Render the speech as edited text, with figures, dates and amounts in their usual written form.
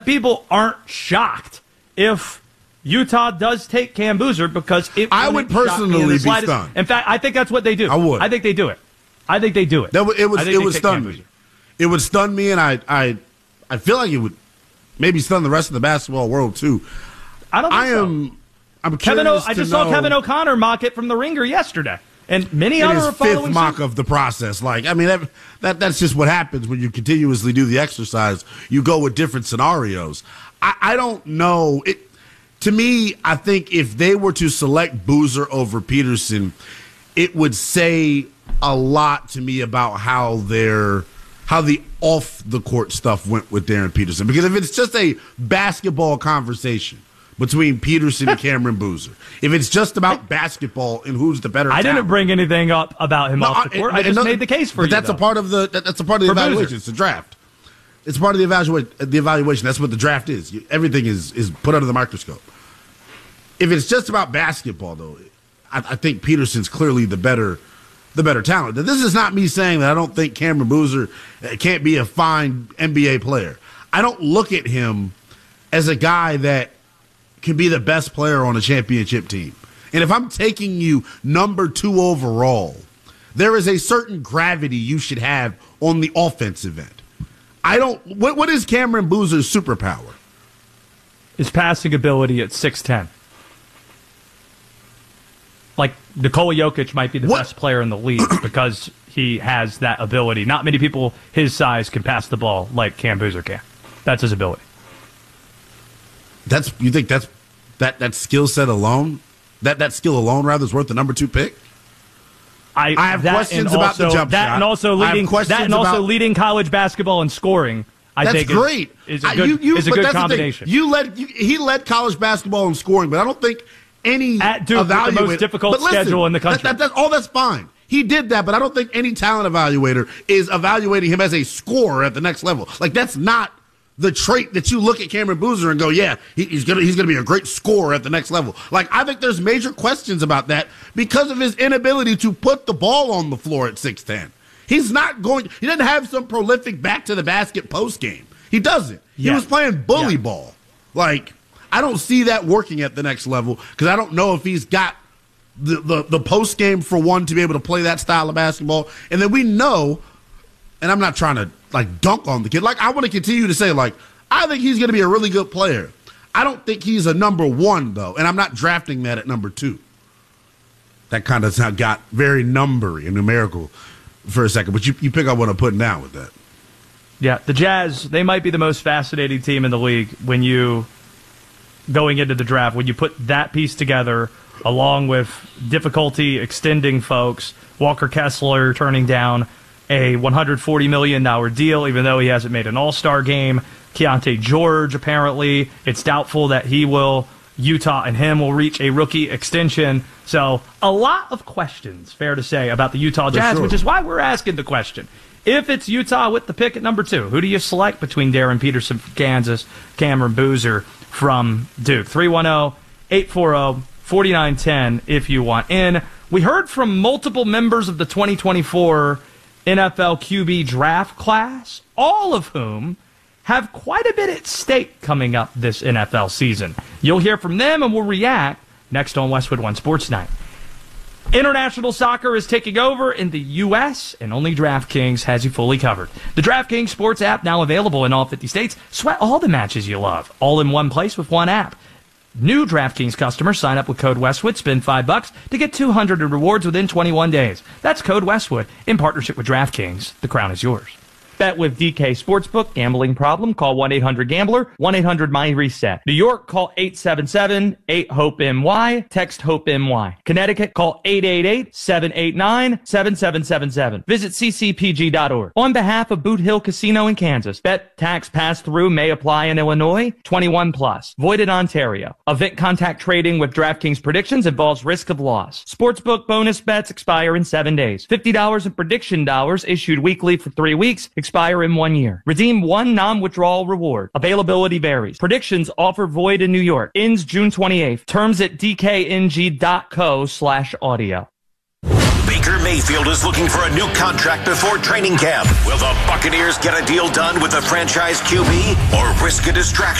people aren't shocked if Utah does take Cam Boozer, because I would personally be stunned. In fact, I think that's what they do. I would. I think they do it. It would stun me. It would stun me, and I feel like it would maybe stun the rest of the basketball world too. I don't think I'm curious. I just saw Kevin O'Connor mock it from the Ringer yesterday, and many others are following fifth mock of the process. Like, I mean, that's just what happens when you continuously do the exercise. You go with different scenarios. I don't know. To me, I think if they were to select Boozer over Peterson, it would say a lot to me about how the off the court stuff went with Darren Peterson. Because if it's just a basketball conversation between Peterson and Cameron Boozer, if it's just about basketball and who's the better talent, didn't bring anything up about him off the court. I just made the case for you. That's a part of the evaluation. Boozer. It's a draft. It's part of the evaluation. That's what the draft is. Everything is put under the microscope. If it's just about basketball, though, I think Peterson's clearly the better talent. Now, this is not me saying that I don't think Cameron Boozer can't be a fine NBA player. I don't look at him as a guy that can be the best player on a championship team. And if I'm taking you number 2 overall, there is a certain gravity you should have on the offensive end. What is Cameron Boozer's superpower? His passing ability at 6'10". Like, Nikola Jokic might be the best player in the league because he has that ability. Not many people his size can pass the ball like Cam Boozer can. That's his ability. You think that skill set alone, that skill alone rather is worth the number 2 pick? I have questions about the jump shot. And also leading college basketball in scoring. That's great. Is a good combination. He led college basketball in scoring, but I don't think any at Duke, the most difficult schedule in the country. That's fine. He did that, but I don't think any talent evaluator is evaluating him as a scorer at the next level. Like, that's not the trait that you look at Cameron Boozer and go, yeah, he's gonna be a great scorer at the next level. Like, I think there's major questions about that because of his inability to put the ball on the floor at 6'10". He doesn't have some prolific back to the basket post game. He doesn't. He was playing bully ball. Like, I don't see that working at the next level because I don't know if he's got the post game for one to be able to play that style of basketball. And then we know, and I'm not trying to like dunk on the kid. Like, I want to continue to say, like, I think he's going to be a really good player. I don't think he's a number 1 though, and I'm not drafting that at number 2. That kind of got very numbery and numerical for a second, but you pick up what I'm putting down with that. Yeah, the Jazz, they might be the most fascinating team in the league when you going into the draft, when you put that piece together along with difficulty extending folks, Walker Kessler turning down a $140 million deal, even though he hasn't made an all-star game. Keontae George, apparently, it's doubtful that Utah and him will reach a rookie extension. So a lot of questions, fair to say, about the Utah Jazz, which is why we're asking the question. If it's Utah with the pick at number 2, who do you select between Darren Peterson from Kansas, Cameron Boozer from Duke? 310-840-4910 if you want in. We heard from multiple members of the 2024 NFL QB draft class, all of whom have quite a bit at stake coming up this NFL season. You'll hear from them and we'll react next on Westwood One Sports Night. International soccer is taking over in the U.S., and only DraftKings has you fully covered. The DraftKings Sports app, now available in all 50 states. Sweat all the matches you love, all in one place with one app. New DraftKings customers sign up with code Westwood, spend $5 to get $200 in rewards within 21 days. That's code Westwood in partnership with DraftKings. The crown is yours. Bet with DK Sportsbook. Gambling problem? Call 1-800-GAMBLER. 1-800-MY-RESET. New York, call 877-8-HOPE-NY. Text HOPE-NY. Connecticut, call 888-789-7777. Visit ccpg.org. On behalf of Boot Hill Casino in Kansas, bet, tax, pass-through may apply in Illinois. 21 plus. Void in Ontario. Event contact trading with DraftKings predictions involves risk of loss. Sportsbook bonus bets expire in 7 days. $50 in prediction dollars issued weekly for 3 weeks. Expire in 1 year. Redeem one non-withdrawal reward. Availability varies. Predictions offer void in New York. Ends June 28th. Terms at dkng.co/audio. Baker Mayfield is looking for a new contract before training camp. Will the Buccaneers get a deal done with the franchise QB or risk a distraction?